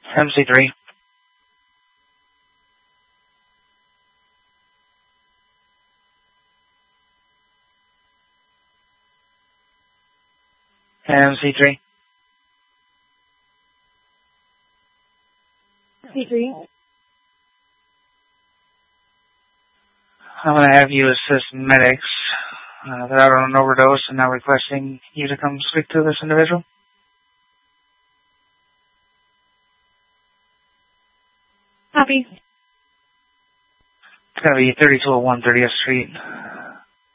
MC3. MC3. C3. I'm going to have you assist medics that are on an overdose and now requesting you to come speak to this individual. Copy. It's going to be 3201 30th Street.